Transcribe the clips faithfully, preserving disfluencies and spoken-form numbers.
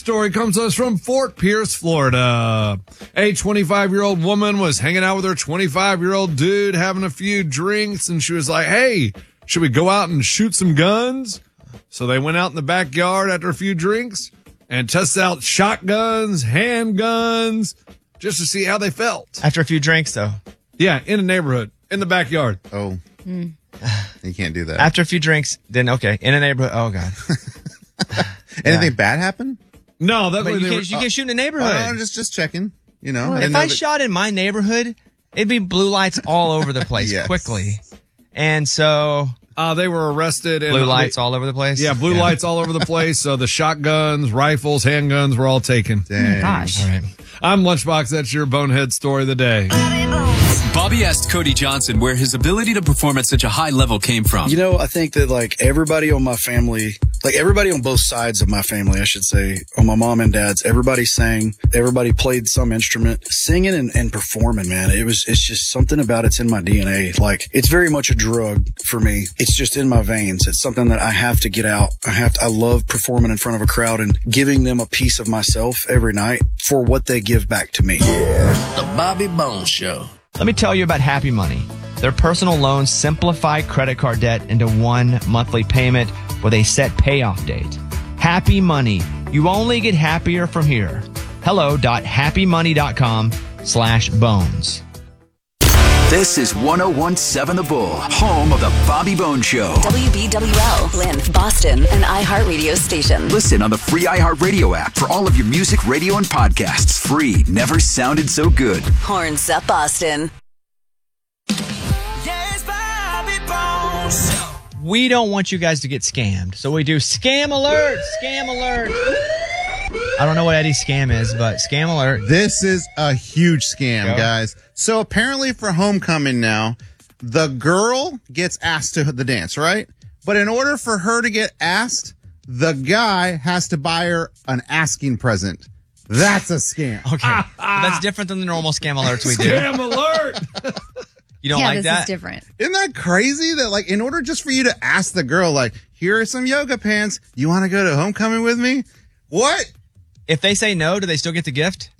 story comes to us from Fort Pierce, Florida. A twenty-five-year-old woman was hanging out with her twenty-five-year-old dude, having a few drinks, and she was like, hey, should we go out and shoot some guns? So they went out in the backyard after a few drinks and tested out shotguns, handguns, just to see how they felt. After a few drinks, though. Yeah, in the neighborhood, in the backyard. Oh, mm. You can't do that. After a few drinks, then okay, in a neighborhood. Oh, God. Anything yeah. bad happen? No, that's but you, can, were, you uh, can shoot in a neighborhood. Uh, just just checking. You know, well, if I that... shot in my neighborhood, it'd be blue lights all over the place yes. quickly, and so uh, they were arrested. Blue and lights they, all over the place. Yeah, blue yeah. lights all over the place. So the shotguns, rifles, handguns were all taken. Dang. Oh, gosh. All right. I'm Lunchbox. That's your bonehead story of the day. Bobby asked Cody Johnson where his ability to perform at such a high level came from. You know, I think that like everybody on my family, like everybody on both sides of my family, I should say, on my mom and dad's, everybody sang, everybody played some instrument. Singing and, and performing, man, it was, it's just something about it's in my D N A. Like it's very much a drug for me. It's just in my veins. It's something that I have to get out. I have to, I love performing in front of a crowd and giving them a piece of myself every night for what they give back to me. Yeah, the Bobby Bones Show. Let me tell you about Happy Money. Their personal loans simplify credit card debt into one monthly payment with a set payoff date. Happy Money. You only get happier from here. Hello.happymoney.com slash bones. This is one oh one point seven The Bull, home of the Bobby Bones Show. W B W L, Lynn, Boston, an iHeartRadio station. Listen on the free iHeartRadio app for all of your music, radio, and podcasts. Free. Never sounded so good. Horns up, Boston. Yes, Bobby Bones. We don't want you guys to get scammed, so we do Scam Alert, Scam Alert. I don't know what Eddie's scam is, but Scam Alert. This is a huge scam, Go. guys. So apparently for homecoming now, the girl gets asked to the dance, right? But in order for her to get asked, the guy has to buy her an asking present. That's a scam. Okay. Ah, ah. That's different than the normal Scam Alerts we do. Scam Alert! You don't yeah, like this that? Is different. Isn't that crazy that like in order just for you to ask the girl, like, here are some yoga pants. You want to go to homecoming with me? What? If they say no, do they still get the gift?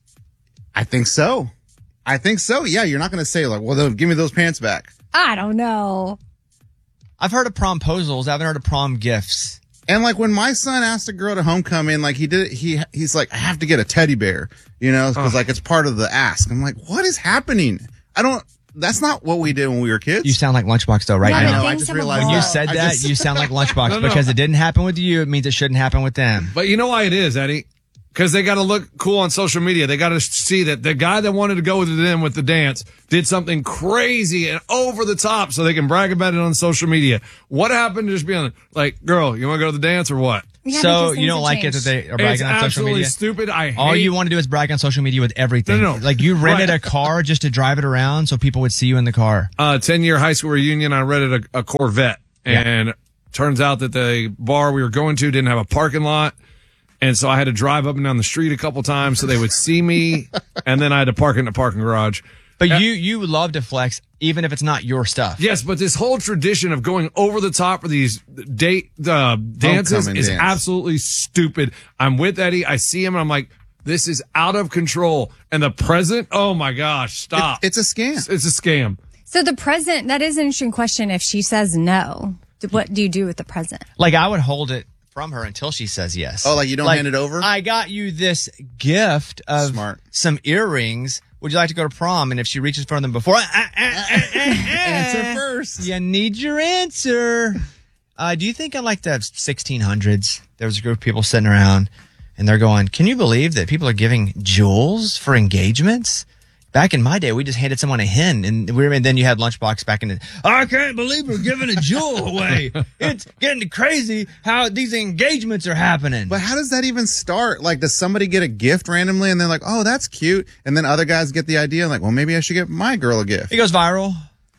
I think so. I think so. Yeah, you're not going to say like, well, then give me those pants back. I don't know. I've heard of promposals. I haven't heard of prom gifts. And like when my son asked a girl to homecoming, like he did, he he's like, I have to get a teddy bear, you know, because oh. like it's part of the ask. I'm like, what is happening? I don't. That's not what we did when we were kids. You sound like Lunchbox though, right yeah, now. I know. I just realized when you that. said I that, just, you sound like Lunchbox no, no. because it didn't happen with you. It means it shouldn't happen with them. But you know why it is, Eddie? Because they got to look cool on social media. They got to see that the guy that wanted to go with them with the dance did something crazy and over the top so they can brag about it on social media. What happened to just being like, girl, you want to go to the dance or what? Yeah, so you don't like changed. it that they are bragging it's on social media? It's absolutely stupid. I hate All you want to do is brag on social media with everything. No, no, no. Like you rented right. a car just to drive it around so people would see you in the car. Uh, ten-year high school reunion, I rented a, a Corvette. Yeah. And turns out that the bar we were going to didn't have a parking lot. And so I had to drive up and down the street a couple times so they would see me. And then I had to park in the parking garage. But uh, you you love to flex even if it's not your stuff. Yes, but this whole tradition of going over the top for these date uh, dances Homecoming is dance. absolutely stupid. I'm with Eddie. I see him and I'm like, this is out of control. And the present, oh my gosh, stop. It, it's a scam. It's, it's a scam. So the present, that is an interesting question. If she says no, what do you do with the present? Like I would hold it from her until she says yes. Oh, like you don't like, hand it over? I got you this gift of Smart. some earrings. Would you like to go to prom? And if she reaches for them before, uh, uh, uh, uh, uh, answer first. You need your answer. Uh, do you think in like the sixteen hundreds, there was a group of people sitting around and they're going, can you believe that people are giving jewels for engagements? Back in my day, we just handed someone a hen, and we were, and then you had Lunchbox back in the, I can't believe we're giving a jewel away. It's getting crazy how these engagements are happening. But how does that even start? Like, does somebody get a gift randomly and they're like, oh, that's cute. And then other guys get the idea, like, well, maybe I should get my girl a gift. It goes viral.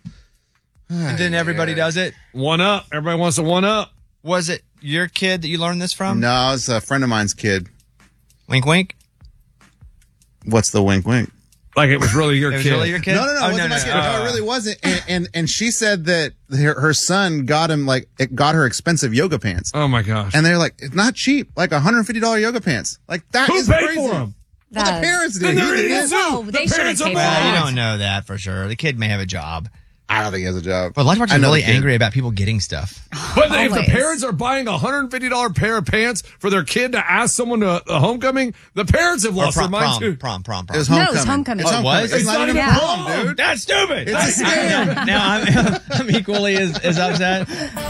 And then everybody does it. One up. Everybody wants to one up. Was it your kid that you learned this from? No, it's a friend of mine's kid. Wink, wink. What's the wink, wink? Like it was really your It was kid. really your kid? No, no, no, Oh, it wasn't no, my no. kid. No, Oh. it really wasn't. And, and and she said that her, her son got him like it got her expensive yoga pants. Oh my gosh. And they're like, it's not cheap, like one hundred fifty dollars yoga pants. Like that Who is paid crazy. for them? Well, the That- parents did. And He they're didn't. idiots No, too. they The shouldn't parents are pay for Well, you morons. don't know that for sure. The kid may have a job. I don't think he has a job. But Lunchbox I is know really the kid. angry about people getting stuff. But if the Always. parents are buying a one hundred fifty dollars pair of pants for their kid to ask someone to a homecoming, the parents have Or lost prom, their mind prom, too. prom, prom, It prom. was No, homecoming. it's homecoming. It's Oh, it homecoming. was? It's, It's not, not even even prom, prom. dude. That's stupid. It's a scam. Now I'm, I'm equally as, as upset.